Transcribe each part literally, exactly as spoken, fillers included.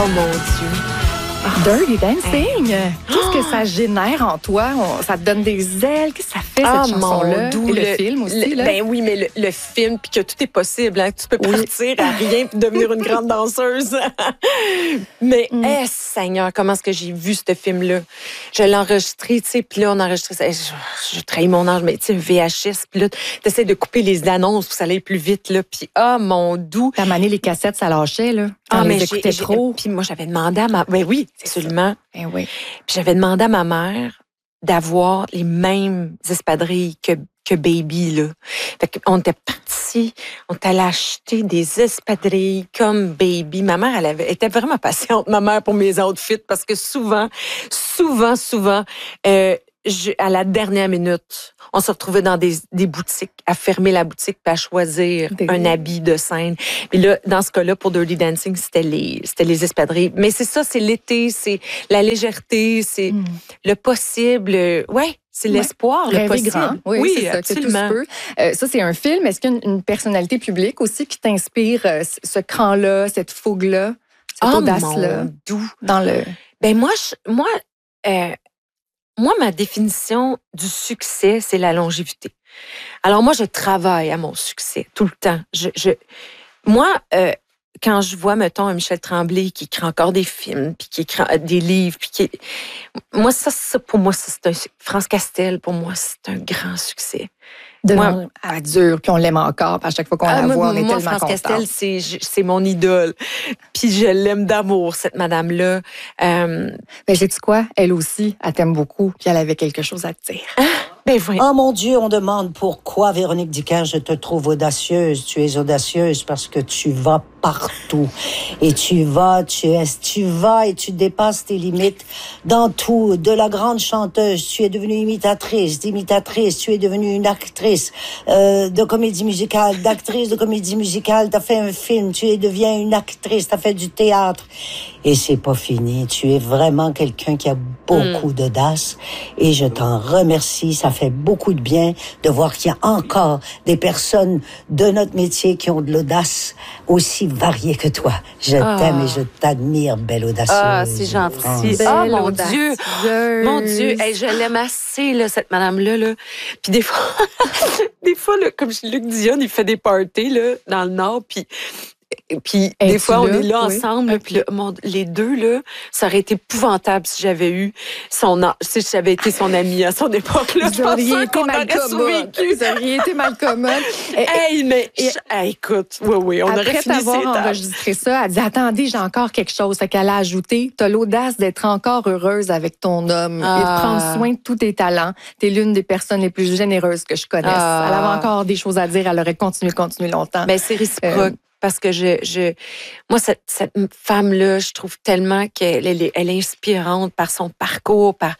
Oh mon Dieu. Dirty Dancing! Qu'est-ce que ça génère en toi? On- ça te donne des ailes? Qu'est-ce que ça fait, Ah, cette chanson-là? mon Et le, le film aussi, le- là? Ben oui, mais le, le film, puis que tout est possible. Hein, que tu peux Oui. partir à rien puis devenir une grande danseuse. mais, Mm. eh, Seigneur, comment est-ce que j'ai vu ce film-là? Je l'ai enregistré, tu sais, puis là, on a enregistré ça. Je, je trahis mon âge, mais tu sais, un V H S, puis là, t'essaies de couper les annonces pour que ça aille plus vite, là. Puis, ah, mon doux. T'as mané les cassettes, ça lâchait, là. Quand Ah, on mais les j'ai- écoutait j'ai- trop. Puis moi, j'avais demandé à ma... Ben oui, absolument. Eh oui. Puis j'avais demandé à ma mère d'avoir les mêmes espadrilles que, que Baby, là. Fait qu'on était partis, on est allé acheter des espadrilles comme Baby. Ma mère, elle avait, était vraiment patiente, ma mère, pour mes outfits, parce que souvent, souvent, souvent, euh, je, à la dernière minute, on se retrouvait dans des, des boutiques, à fermer la boutique puis à choisir Des- un habit de scène. Puis là, dans ce cas-là, pour Dirty Dancing, c'était les, c'était les espadrilles. Mais c'est ça, c'est l'été, c'est la légèreté, c'est Mm. le possible. euh, Ouais, c'est Ouais. l'espoir, le Rêver possible. grand. Oui, c'est ça, que tout absolument. se peut. Euh, ça, c'est un film. Est-ce qu'il y a une, une personnalité publique aussi qui t'inspire euh, ce- ce cran-là, cette fougue-là, cette Oh, audace-là mon doux. dans le... Ben moi, je, moi, euh, moi, ma définition du succès, c'est la longévité. Alors moi, je travaille à mon succès tout le temps. Je, je, moi, euh, quand je vois, mettons, un Michel Tremblay qui écrit encore des films, puis qui écrit euh, des livres, puis qui... Moi, ça, ça pour moi, ça, c'est un... France Castel, pour moi, c'est un grand succès. De Moi- long à dur, puis on l'aime encore. Puis à chaque fois qu'on Ah, la moi, voit, on est moi, tellement France content. Castel, c'est, je- c'est mon idole. Puis je l'aime d'amour, cette madame-là. Euh, Ben, sais-tu quoi? Elle aussi, elle t'aime beaucoup, puis elle avait quelque chose à te dire. ben voyons. Oh mon Dieu, on demande pourquoi, Véronique Dicker, je te trouve audacieuse. Tu es audacieuse parce que tu vas partout. Et tu vas, tu es, tu vas et tu dépasses tes limites dans tout. De la grande chanteuse, tu es devenue imitatrice, d'imitatrice, tu es devenue une actrice euh, de comédie musicale, d'actrice de comédie musicale. T'as fait un film, tu es deviens une actrice, t'as fait du théâtre. Et c'est pas fini. Tu es vraiment quelqu'un qui a beaucoup Mm. d'audace. Et je t'en remercie. Ça fait beaucoup de bien de voir qu'il y a encore des personnes de notre métier qui ont de l'audace aussi variée que toi. Je Ah. t'aime et je t'admire, belle audacieuse. Ah, c'est gentil. France. Ah, Belle mon Dieu. audacieuse. Mon Dieu, hey, je l'aime assez, là, cette madame-là. Là. Puis des fois, des fois là, comme Luc Dion, il fait des parties là, dans le Nord, puis... Puis des Es-tu fois, on là? est là Oui. ensemble, là, puis là, mon- les deux, là, ça aurait été épouvantable si j'avais eu son a- si j'avais été son amie à son époque. Là, je Vous pense auriez sûr été qu'on mal aurait commode. survécu. Vous auriez été mal commode. Et- Hey, mais Et- je- hey, écoute, oui, oui, on aurait Après fini t'avoir ces tables. enregistré ça, elle dit « Attendez, j'ai encore quelque chose. » Fait qu'elle a ajouté « T'as l'audace d'être encore heureuse avec ton homme et de Ah. prendre soin de tous tes talents. T'es l'une des personnes les plus généreuses que je connaisse. Ah. Elle avait encore des choses à dire. Elle aurait continué, continué longtemps. Ben, c'est réciproque. Euh, Parce que je, je, moi, cette, cette femme-là, je trouve tellement qu'elle elle est, elle est inspirante par son parcours, par.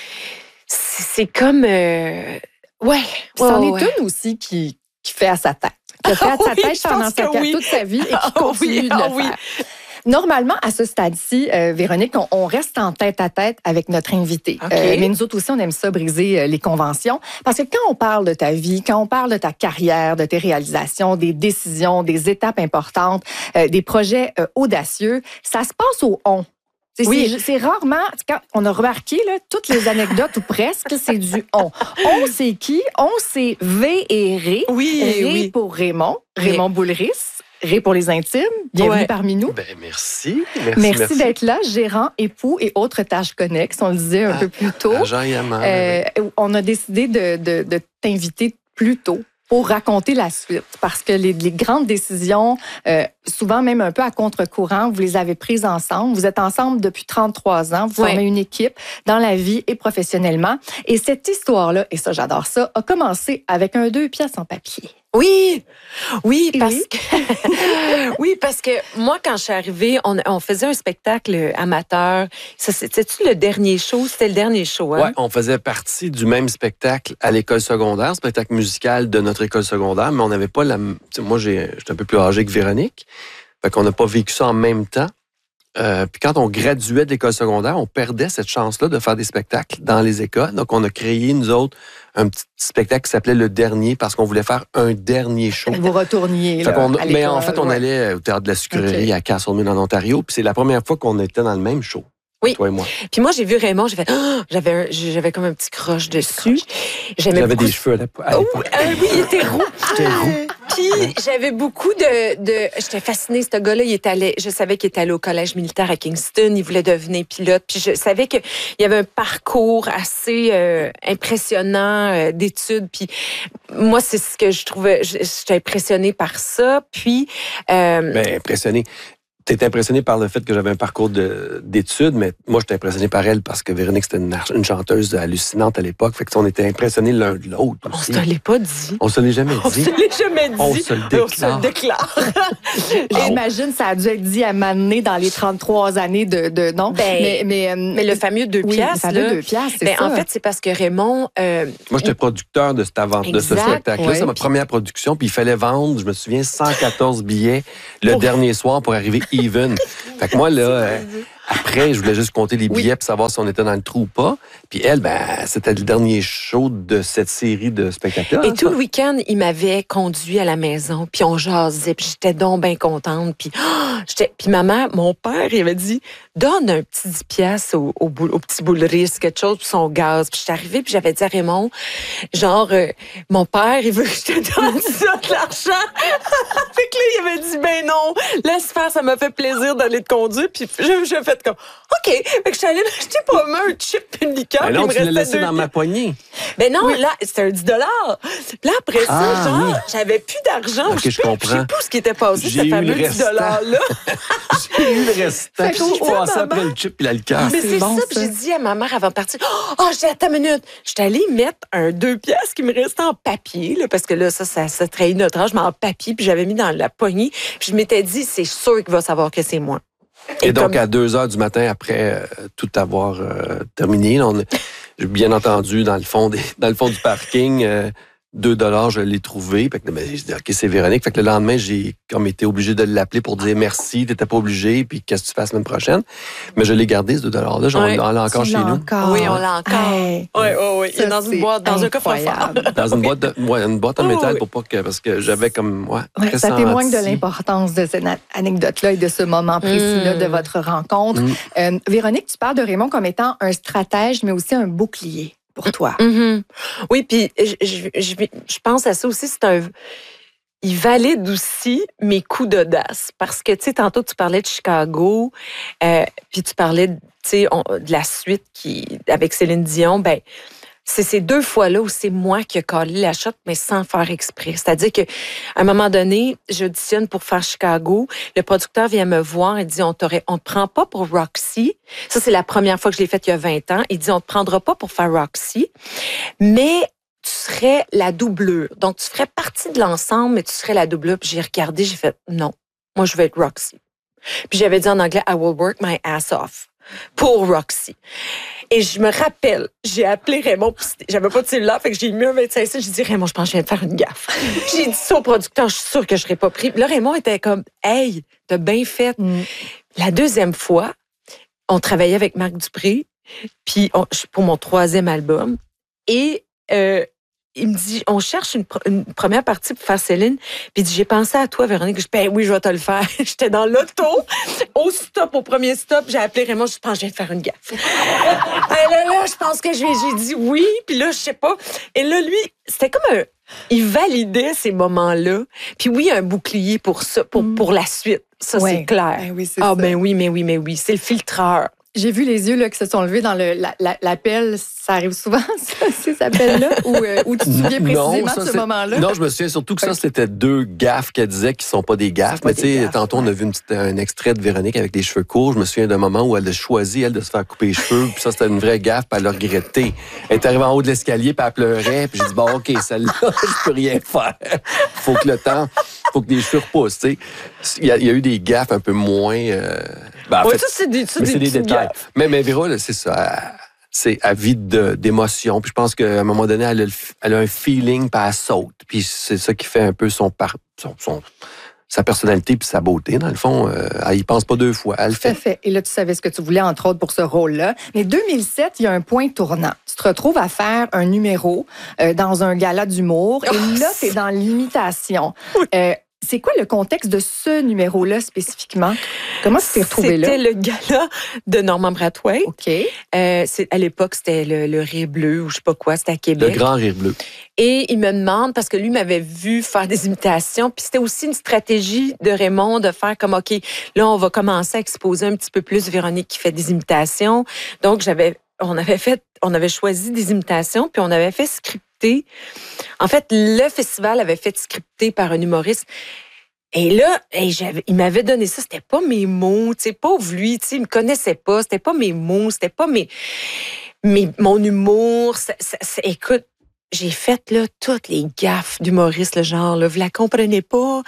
C'est c'est comme. euh, Ouais. Puis c'en ouais, est ouais. une aussi qui, qui fait à sa tête. Qui a fait à Ah sa oui, tête je pendant pense sa que tête oui. toute sa vie et qui Ah continue oui, de le ah oui. faire. Normalement, à ce stade-ci, euh, Véronique, on, on reste en tête à tête avec notre invité. OK. Euh, mais nous autres aussi, on aime ça, briser euh, les conventions. Parce que quand on parle de ta vie, quand on parle de ta carrière, de tes réalisations, des décisions, des étapes importantes, euh, des projets euh, audacieux, ça se passe au on. C'est, Oui. c'est, c'est rarement, quand on a remarqué, là, toutes les anecdotes ou presque, c'est du on. On, c'est qui? On, c'est V et Ré. Oui, Ré oui. pour Raymond, Ré. Raymond Boulris. Ré pour les intimes. Bienvenue Ouais. parmi nous. Ben, merci. Merci, Merci, merci. d'être là, gérant, époux et autres tâches connexes, on le disait un Ah, peu plus tôt. Agent Yaman, Euh, on a décidé de, de, de t'inviter plus tôt pour raconter la suite, parce que les, les grandes décisions, euh, souvent même un peu à contre-courant, vous les avez prises ensemble. Vous êtes ensemble depuis trente-trois ans, vous Ouais. formez une équipe dans la vie et professionnellement. Et cette histoire-là, et ça j'adore ça, a commencé avec un deux pièces en papier. Oui, oui, parce Oui. que oui, parce que moi, quand je suis arrivée, on, on faisait un spectacle amateur. Ça, c'était-tu le dernier show? C'était le dernier show, hein? Ouais, on faisait partie du même spectacle à l'école secondaire, spectacle musical de notre école secondaire, mais on n'avait pas la. Tu sais, moi, j'ai, j'étais un peu plus âgé que Véronique, fait qu'on n'a pas vécu ça en même temps. Euh, puis quand on graduait de l'école secondaire, on perdait cette chance-là de faire des spectacles dans les écoles. Donc, on a créé, nous autres, un petit spectacle qui s'appelait Le Dernier parce qu'on voulait faire un dernier show. Vous retourniez, là, qu'on, à mais en l'école, fait, on ouais. allait au Théâtre de la Sucrerie Okay. à Castlemaine, en Ontario. Puis c'est la première fois qu'on était dans le même show. Oui. Toi et moi. Puis moi, j'ai vu Raymond, j'ai fait, oh, j'avais, un- j'avais comme un petit croche dessus. J'aimais J'avais beaucoup. des cheveux à l'époque. à Oh, l'époque. euh, oui, il était roux. J'étais roux. Puis j'avais beaucoup de, de j'étais fascinée. Ce gars-là, il était allé, je savais qu'il était allé au collège militaire à Kingston. Il voulait devenir pilote. Puis je savais qu'il y avait un parcours assez euh, impressionnant euh, d'études. Puis moi, c'est ce que je trouvais. J'étais impressionnée par ça. Puis euh, Ben, impressionné. T'es impressionné par le fait que j'avais un parcours de, d'études, mais moi, j'étais impressionné par elle parce que Véronique, c'était une, une chanteuse hallucinante à l'époque. Fait que on était impressionnés l'un de l'autre on aussi. se l'est pas dit. On se l'est jamais On dit. se l'est jamais dit. On se le déclare. On se le déclare. J'imagine ça a dû être dit à m'amener dans les trente-trois années de... de non? Ben, mais, mais, euh, Mais le fameux deux oui, piastres, le fameux là, deux piastres, c'est ben, ça. en fait, c'est parce que Raymond, euh, Moi, j'étais producteur de, cette avant- de ce Exact, spectacle-là. ouais. C'est ma première production. Puis il fallait vendre, je me souviens, cent quatorze billets le Ouf. dernier soir pour arriver even. Fait que moi, là, euh, après, je voulais juste compter les billets pour savoir si on était dans le trou ou pas. Puis elle, ben, c'était le dernier show de cette série de spectacles-là. et hein, tout ça. le week-end, il m'avait conduit à la maison, puis on jasait, puis j'étais donc bien contente. Puis, oh, j'étais, puis ma mère, mon père, il avait dit, donne un petit dix piastres au, au, boule- au petit boulerice, quelque chose pour son gaz. Puis j'étais arrivée, puis j'avais dit à Raymond, genre, euh, mon père, il veut que je te donne ça, de l'argent. Fait que là, il avait dit, ben non, laisse faire, ça m'a fait plaisir d'aller te conduire. Puis j'ai j'ai fait comme, OK. Fait que je suis allée m'acheter pour moi un chip et une liqueur. Ben puis non, il me tu l'as restait laissé deux dans ma poignée. Ben non, là, c'était un dix dollars. Puis là, après ça, Ah, genre, oui. j'avais plus d'argent. Ok, Je je sais plus- comprends. Je sais plus ce qui était passé, J'ai ce eu fameux le dix restant. dollars-là. J'ai eu le restant. Fait Puis qu'au- je au passais moment- après le chip et la liqueur. Mais c'est c'est bon, ça, puis ça. j'ai dit à ma mère avant de partir, « Oh, j'ai attends une minute. » J'étais allée mettre un deux pièces qui me restait en papier, là, parce que là, ça, ça, ça trahit notre âge, mais en papier, puis j'avais mis dans la poignée. Puis je m'étais dit, c'est sûr qu'il va savoir que c'est moi. Et donc, comme- à deux heures du matin, après euh, tout avoir euh, terminé, on a, j'ai bien entendu, dans le fond, des, dans le fond du parking, euh, deux dollars, je l'ai trouvé. Fait que, ben, j'ai dit, OK, c'est Véronique. Fait que le lendemain, j'ai comme été obligé de l'appeler pour dire merci, t'étais pas obligé, puis qu'est-ce que tu fais la semaine prochaine. Mais je l'ai gardé, ce deux dollars-là. J'en Ouais. on l'a encore Tu chez l'as nous. encore. Oui, on l'a encore. Hey. Oui, oui, oui. Il est Ça, dans une c'est boîte, dans un coffre-fort. incroyable. Dans une boîte, de, ouais, une boîte en Oh, métal oui. pour pas que, parce que j'avais comme, ouais, Ouais, très ça témoigne de senti. l'importance de cette na- anecdote-là et de ce moment précis-là Mm. de votre rencontre. Mm. Euh, Véronique, tu parles de Raymond comme étant un stratège, mais aussi un bouclier pour toi. Mhm. Oui, puis je, je, je, je pense à ça aussi, c'est un... Il valide aussi mes coups d'audace. Parce que, tu sais, tantôt, tu parlais de Chicago, euh, puis tu parlais, tu sais, on- de la suite qui, avec Céline Dion. Ben, c'est ces deux fois-là où c'est moi qui ai collé la shot, mais sans faire exprès. C'est-à-dire qu'à un moment donné, j'auditionne pour faire Chicago. Le producteur vient me voir et dit, on t'aurait, on te prend pas pour Roxy. Ça, c'est la première fois que je l'ai fait il y a vingt ans. Il dit, on te prendra pas pour faire Roxy, mais tu serais la doublure. Donc, tu ferais partie de l'ensemble, mais tu serais la doublure. Puis j'ai regardé, j'ai fait, non, moi, je vais être Roxy. Puis j'avais dit en anglais, I will work my ass off pour Roxy. Et je me rappelle, j'ai appelé Raymond, puis c'était- j'avais pas de cellulaire, fait que j'ai mis un vingt-cinq cents, j'ai dit, Raymond, je pense que je viens de faire une gaffe. J'ai dit ça au producteur, je suis sûre que je serais pas pris. Puis là, Raymond était comme, hey, t'as bien fait. Mm. La deuxième fois, on travaillait avec Marc Dupré, puis on- pour mon troisième album, et euh, il me dit, on cherche une, pro- une première partie pour faire Céline. Puis il dit, j'ai pensé à toi, Véronique. Je dis, ben oui, je vais te le faire. J'étais dans l'auto, au stop, au premier stop. J'ai appelé Raymond, je pense que je viens de faire une gaffe. Et là, là, je pense que je vais. J'ai dit oui, puis là, je sais pas. Et là, lui, c'était comme un... Il validait ces moments-là. Puis oui, un bouclier pour ça, pour, Mm. pour la suite. Ça, Ouais. c'est clair. Ben oui, c'est Ah ça. ben oui, mais oui, mais oui. C'est le filtreur. J'ai vu les yeux là, qui se sont levés dans le, la- la- l'appel. Ça arrive souvent, ça, ces appels-là? Ou, euh, ou tu te souviens précisément ça, de ce c'est- moment-là? Non, je me souviens surtout que ça, Ok. c'était deux gaffes qu'elle disait qui sont pas des gaffes. pas Mais des tu sais, gaffes, tantôt, on a ouais. vu une petite- un extrait de Véronique avec les cheveux courts. Je me souviens d'un moment où elle a choisi, elle, de se faire couper les cheveux. Puis ça, c'était une vraie gaffe, puis elle l'a regretté. Elle est arrivée en haut de l'escalier, puis elle pleurait. Puis j'ai dit, bon, OK, celle-là, je peux rien faire. Faut que le temps, faut que les cheveux repoussent, tu sais. Il y, a- il y a eu des gaffes un peu moins... euh, ben, en Ouais, fait, ça, c'est des, ça, mais c'est des petites détails. gaffes. Mais, mais Véro, là, c'est ça. Elle- c'est à vide de- d'émotion. Puis je pense qu'à un moment donné, elle a, le f- elle a un feeling, puis elle saute. Puis c'est ça qui fait un peu son, par, son, son, sa personnalité puis sa beauté. Dans le fond, euh, elle y pense pas deux fois. Elle le Tout à fait. fait. Et là, tu savais ce que tu voulais, entre autres, pour ce rôle-là. Mais deux mille sept, il y a un point tournant. Tu te retrouves à faire un numéro euh, dans un gala d'humour. Et Oh, là, tu es dans l'imitation. Euh, c'est quoi le contexte de ce numéro-là spécifiquement? Comment tu t'es retrouvé là? C'était le gala de Norman Brathwaite. OK. Euh, c'est, à l'époque, c'était le, le Rire bleu ou je sais pas quoi, c'était à Le Québec. grand rire bleu. Et il me demande, parce que lui m'avait vu faire des imitations, puis c'était aussi une stratégie de Raymond de faire comme, OK, là, on va commencer à exposer un petit peu plus Véronique qui fait des imitations. Donc, j'avais, on avait fait, on avait choisi des imitations, puis on avait fait scripter. En fait, le festival avait fait scripter par un humoriste. Et là, hey, j'avais, il m'avait donné ça, c'était pas mes mots, tu sais, pauvre lui, tu sais, il me connaissait pas, c'était pas mes mots, c'était pas mes, mes mon humour. Ça, ça, ça, écoute, j'ai fait là toutes les gaffes d'humoristes, le genre, là, vous la comprenez pas.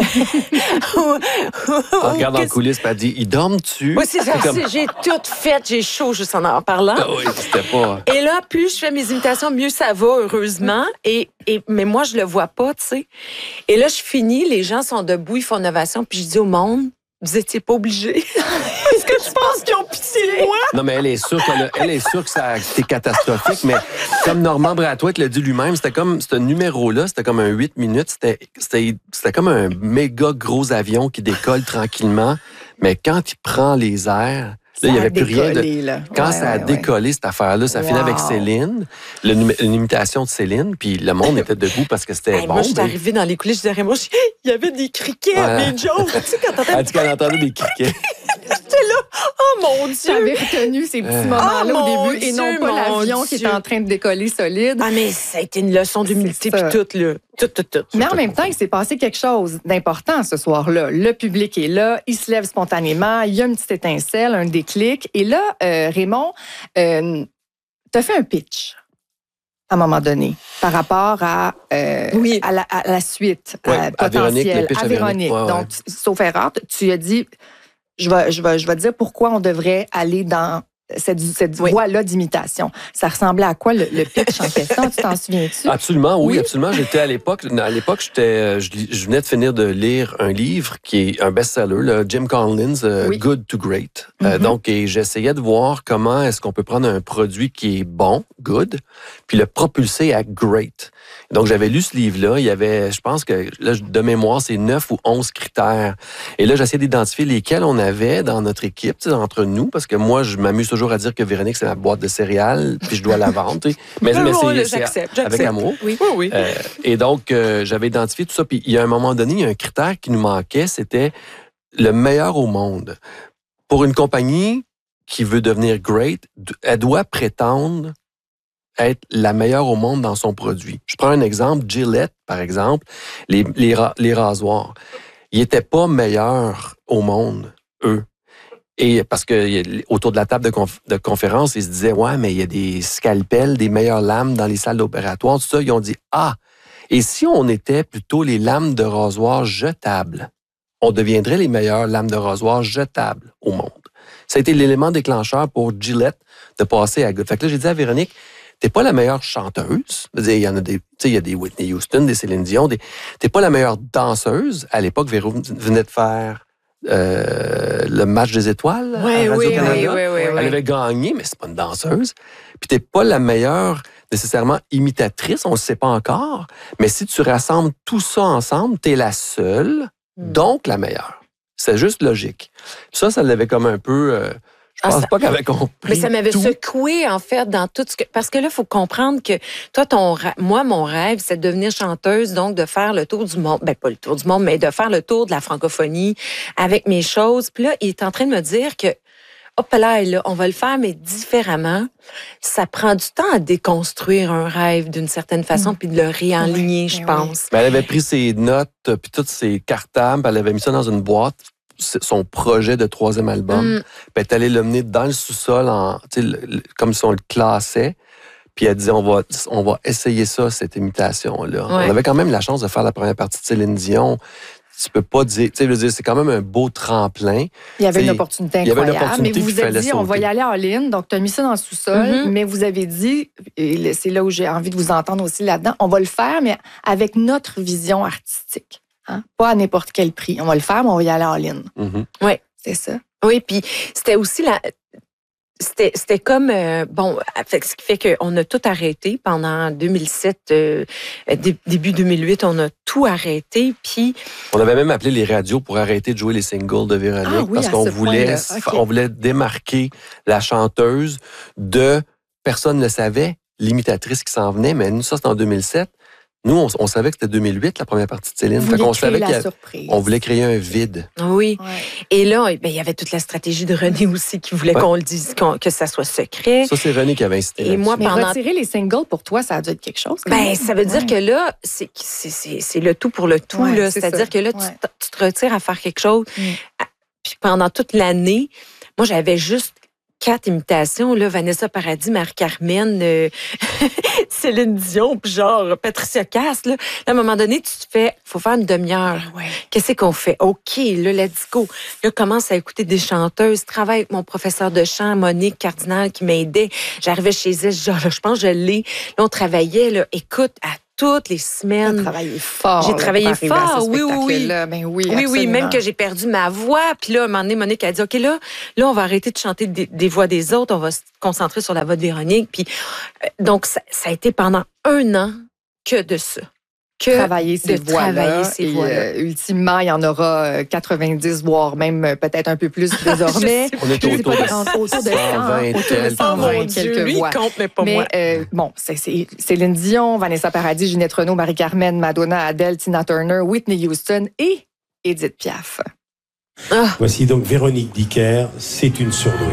Elle regarde en coulisses et elle dit, ils dorment-tu? Oui, c'est ça, comme... c'est- j'ai tout fait, j'ai chaud juste en en parlant. Ah oui, c'était pas... Et là, plus je fais mes imitations, mieux ça va, heureusement. Et, et, mais moi, je le vois pas, tu sais. Et là, je finis, les gens sont debout, ils font une ovation, puis je dis au monde, vous étiez pas obligés. Est-ce que tu penses qu'ils ont pitié de moi? Non, mais elle est sûre, qu'elle a- elle est sûre que ça, c'était catastrophique, mais comme Normand Brathwaite l'a dit lui-même, c'était comme, ce numéro-là, c'était comme un huit minutes, c'était, c'était, c'était comme un méga gros avion qui décolle tranquillement, mais quand il prend les airs, là, il n'y avait plus rien de... Là. Quand Ouais, ça a ouais, décollé, cette affaire-là, ça finit Wow. avec Céline, le numé- une imitation de Céline, puis le monde était debout parce que c'était Hey, bon. moi, je suis mais- arrivée dans les coulisses, je disais, moi, je- il y avait des criquets à Ouais. mes jokes. Tu sais, quand t'entends, Elle dit qu'elle entendait des criquets. j'étais là, oh mon Dieu! J'avais retenu ces petits Euh. moments-là Oh, au mon début et non Dieu, pas mon l'avion qui Dieu. est en train de décoller solide. Ah, mais ça a été une leçon d'humilité, C'est puis ça. tout, là. Tout, tout, tout. Mais en même temps, il s'est passé quelque chose d'important ce soir-là. Le public est là, il se lève spontanément, il y a une petite étincelle, un déclic. Et là, euh, Raymond, euh, t'as fait un pitch à un moment donné par rapport à, euh, Oui. à, la, à la suite Ouais, à à Véronique, potentielle, le pitch à à Véronique. Véronique. Ouais, ouais. Donc, sauf erreur, tu as dit, je vais, je vais, je vais te dire pourquoi on devrait aller dans cette, cette Oui. voie-là d'imitation. Ça ressemblait à quoi le, le pitch en question? Tu t'en souviens-tu? Absolument, oui, Oui. absolument. J'étais à l'époque, à l'époque, j'étais, euh, je, lis- je venais de finir de lire un livre qui est un best-seller, le Jim Collins, euh, Oui. Good to Great. Euh, Mhm. donc, et j'essayais de voir comment est-ce qu'on peut prendre un produit qui est bon, good, puis le propulser à great. Donc, j'avais lu ce livre-là. Il y avait, je pense que, là, de mémoire, c'est neuf ou onze critères. Et là, j'essayais d'identifier lesquels on avait dans notre équipe, tu sais, entre nous, parce que moi, je m'amuse toujours à dire que Véronique, c'est ma boîte de céréales, puis je dois la vendre. tu sais. Mais, mais Oui, oui, c'est, j'accepte, c'est avec j'accepte. amour. Oui, oui, oui. Euh, et donc, euh, j'avais identifié tout ça. Puis, il y a un moment donné, il y a un critère qui nous manquait, c'était le meilleur au monde. Pour une compagnie qui veut devenir great, elle doit prétendre être la meilleure au monde dans son produit. Je prends un exemple, Gillette, par exemple, les, les, ra- les rasoirs. Ils n'étaient pas meilleurs au monde, eux. Et parce que autour de la table de, conf- de conférence, ils se disaient, ouais, mais il y a des scalpels, des meilleures lames dans les salles d'opératoire, tout ça. Ils ont dit, ah, et si on était plutôt les lames de rasoir jetables, on deviendrait les meilleures lames de rasoir jetables au monde. Ça a été l'élément déclencheur pour Gillette de passer à Good. Fait que là, j'ai dit à Véronique, t'es pas la meilleure chanteuse. Je veux dire, il y en a des, tu sais, il y a des Whitney Houston, des Céline Dion, des, t'es pas la meilleure danseuse. À l'époque, Véro venait de faire euh, le match des étoiles Oui, à oui, Radio-Canada. oui, oui, oui, Elle oui. avait gagné, mais c'est pas une danseuse. Puis t'es pas la meilleure nécessairement imitatrice, on le sait pas encore. Mais si tu rassembles tout ça ensemble, t'es la seule, Hmm. donc la meilleure. C'est juste logique. Puis ça, ça l'avait comme un peu... euh, je Ah, pense ça- pas qu'elle avait compris Mais ça m'avait tout. secoué, en fait, dans tout ce que... Parce que là, il faut comprendre que toi, ton ra- moi, mon rêve, c'est de devenir chanteuse, donc de faire le tour du monde. Ben, pas le tour du monde, mais de faire le tour de la francophonie avec mes choses. Puis là, il est en train de me dire que, hop là, là, on va le faire, mais différemment. Ça prend du temps à déconstruire un rêve d'une certaine façon, puis de le réaligner, Oui, je oui. pense. Ben, elle avait pris ses notes, euh, puis toutes ses cartables, elle avait mis ça dans une boîte, c'est son projet de troisième album. Mm. Puis elle est allée le mener dans le sous-sol, en, tu sais, le- le- comme si on le classait. Puis elle disait, on va, on va essayer ça, cette imitation-là. Ouais. On avait quand même la chance de faire la première partie de Céline Dion. Tu peux pas dire, tu sais, je veux dire, c'est quand même un beau tremplin. Il y avait T'sais, une opportunité il y avait une incroyable, opportunité mais vous qu'il vous êtes fallait dit, on va sauter. y aller en ligne, donc tu as mis ça dans le sous-sol, Mhm. mais vous avez dit, et c'est là où j'ai envie de vous entendre aussi là-dedans, on va le faire, mais avec notre vision artistique. Hein? Pas à n'importe quel prix. On va le faire, mais on va y aller en ligne. Mm-hmm. Oui. C'est ça. Oui, puis c'était aussi la... C'était, c'était comme, euh, bon, ce qui fait qu'on a tout arrêté pendant deux mille sept, euh, dé, début deux mille huit, on a tout arrêté, puis... On avait même appelé les radios pour arrêter de jouer les singles de Véronique, ah, oui, parce qu'on voulait, okay. on voulait démarquer la chanteuse de, personne ne le savait, l'imitatrice qui s'en venait, mais nous, ça, c'était en deux mille sept. Nous, on, on savait que c'était deux mille huit, la première partie de Céline. Fait qu'on savait qu'on voulait créer un vide. Oui. Ouais. Et là, ben, il y avait toute la stratégie de René aussi qui voulait ouais. qu'on le dise, qu'on, que ça soit secret. Ça, c'est René qui avait incité. Et moi, mais pendant... retirer les singles, pour toi, ça a dû être quelque chose? Ben, même. Ça veut dire ouais. que là, c'est, c'est, c'est, c'est le tout pour le tout. Ouais, là. c'est C'est-à-dire ça. que là, ouais. tu, tu te retires à faire quelque chose. Mm. Puis pendant toute l'année, moi, j'avais juste quatre imitations, là, Vanessa Paradis, Marie-Carmen, euh, Céline Dion, puis genre Patricia Cass. Là. À un moment donné, tu te fais, faut faire une demi-heure. Ouais. Qu'est-ce qu'on fait? OK, là, let's go. Là, commence à écouter des chanteuses. Travaille avec mon professeur de chant, Monique Cardinal, qui m'aidait. J'arrivais chez elle, genre, là, je pense que je l'ai. Là, on travaillait, là, écoute, à toutes les semaines. J'ai travaillé fort. J'ai travaillé fort, oui, oui, oui. Ben oui, oui, oui, même que j'ai perdu ma voix. Puis là, à un moment donné, Monique a dit, OK, là, là, on va arrêter de chanter des, des voix des autres. On va se concentrer sur la voix de Véronique. Puis, euh, donc, ça, ça a été pendant un an que de ça. Que travailler ces de voix-là. Travailler ces et voix-là. Euh, ultimement, il y en aura quatre-vingt-dix, voire même peut-être un peu plus désormais. On est autour de, autour de cent vingt, autour de cent vingt oh, quelques Dieu, lui, voix. compte, mais pas mais moi. Euh, bon, c'est, c'est Céline Dion, Vanessa Paradis, Ginette Renault, Marie-Carmen, Madonna, Adele, Tina Turner, Whitney Houston et Edith Piaf. Ah. Voici donc Véronique Dicker, c'est une surdouée.